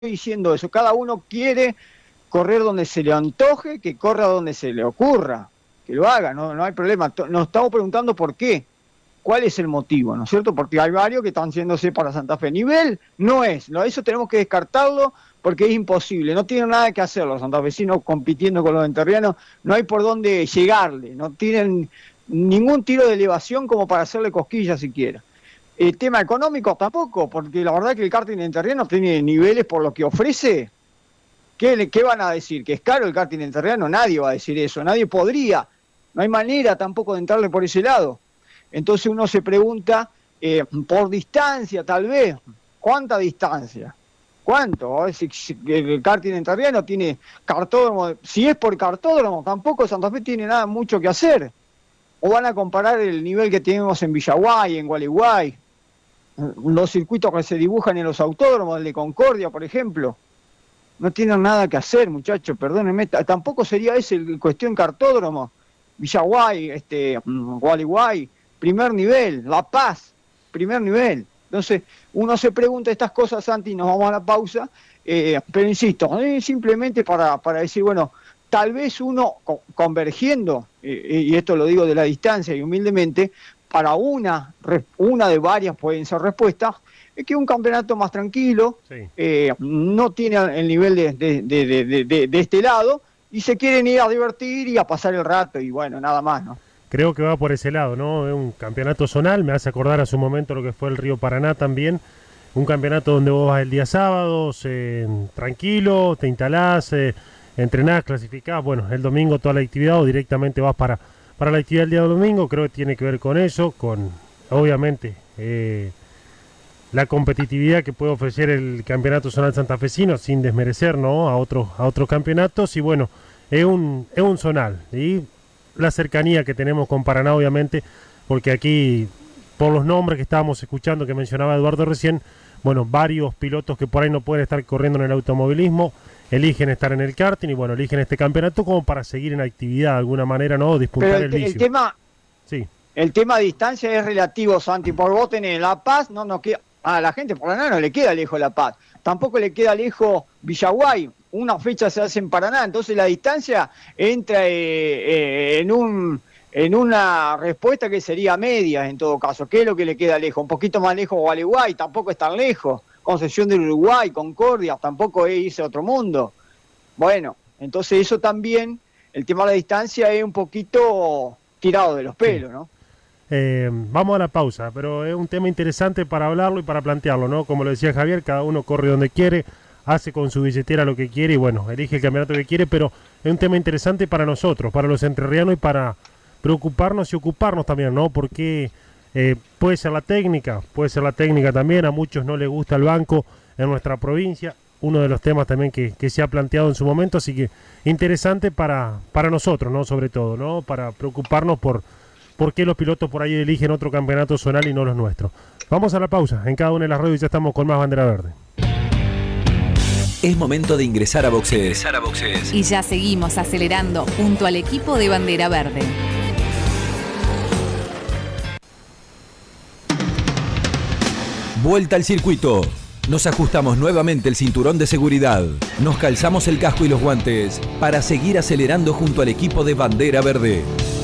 diciendo eso, cada uno quiere correr donde se le antoje, que corra donde se le ocurra, que lo haga, no hay problema. Nos estamos preguntando por qué, cuál es el motivo, ¿no es cierto? Porque hay varios que están yéndose para Santa Fe. Nivel no es, eso tenemos que descartarlo porque es imposible, no tienen nada que hacer los santafesinos compitiendo con los enterrianos, no hay por dónde llegarle, no tienen ningún tiro de elevación como para hacerle cosquillas siquiera. El tema económico tampoco, porque la verdad que el karting enterriano tiene niveles por lo que ofrece. ¿Qué van a decir? ¿Que es caro el karting enterriano? Nadie va a decir eso, nadie podría, no hay manera tampoco de entrarle por ese lado. Entonces uno se pregunta, por distancia tal vez, ¿cuánta distancia? ¿Cuánto? Si el karting enterriano tiene cartódromo, si es por cartódromo, tampoco Santa Fe tiene nada mucho que hacer. O van a comparar el nivel que tenemos en Villaguay, en Gualeguay, los circuitos que se dibujan en los autódromos, el de Concordia, por ejemplo. No tienen nada que hacer, muchachos, perdónenme. Tampoco sería ese el cuestión cartódromo. Villaguay, Gualeguay, primer nivel. La Paz, primer nivel. Entonces, uno se pregunta estas cosas, Santi, y nos vamos a la pausa. Pero insisto, simplemente para decir, bueno, tal vez uno convergiendo, y esto lo digo de la distancia y humildemente, para una de varias pueden ser respuestas, es que un campeonato más tranquilo, sí. No tiene el nivel de este lado, y se quieren ir a divertir y a pasar el rato, y bueno, nada más, ¿no? Creo que va por ese lado, ¿no? Es un campeonato zonal, me hace acordar a su momento lo que fue el Río Paraná también, un campeonato donde vos vas el día sábado, tranquilo, te instalás, entrenás, clasificás, bueno, el domingo toda la actividad o directamente vas para la actividad del día domingo. Creo que tiene que ver con eso, con obviamente la competitividad que puede ofrecer el campeonato zonal santafesino sin desmerecer, ¿no?, a otros campeonatos. Y bueno, es un zonal y la cercanía que tenemos con Paraná, obviamente, porque aquí, por los nombres que estábamos escuchando que mencionaba Eduardo recién, bueno, varios pilotos que por ahí no pueden estar corriendo en el automovilismo eligen estar en el karting y bueno, eligen este campeonato como para seguir en actividad de alguna manera, ¿no? Disputar el vicio. El tema de distancia es relativo, Santi. Por vos tenés La Paz, no queda, a la gente por Paraná no le queda lejos La Paz. Tampoco le queda lejos Villaguay. Una fecha se hace en Paraná, entonces la distancia entra en una respuesta que sería media en todo caso. ¿Qué es lo que le queda lejos? Un poquito más lejos Gualeguay, tampoco es tan lejos. Concepción del Uruguay, Concordia, tampoco es irse a otro mundo. Bueno, entonces eso también, el tema de la distancia es un poquito tirado de los pelos, ¿no? Vamos a la pausa, pero es un tema interesante para hablarlo y para plantearlo, ¿no? Como lo decía Javier, cada uno corre donde quiere, hace con su billetera lo que quiere y bueno, elige el campeonato que quiere, pero es un tema interesante para nosotros, para los entrerrianos y para preocuparnos y ocuparnos también, ¿no? Porque puede ser la técnica también, a muchos no les gusta el banco en nuestra provincia, uno de los temas también que se ha planteado en su momento, así que interesante para nosotros, ¿no? Sobre todo, ¿no? Para preocuparnos por qué los pilotos por ahí eligen otro campeonato zonal y no los nuestros. Vamos a la pausa, en cada una de las radios ya estamos con más Bandera Verde. Es momento de ingresar a boxes. Y ya seguimos acelerando junto al equipo de Bandera Verde. Vuelta al circuito. Nos ajustamos nuevamente el cinturón de seguridad. Nos calzamos el casco y los guantes para seguir acelerando junto al equipo de Bandera Verde.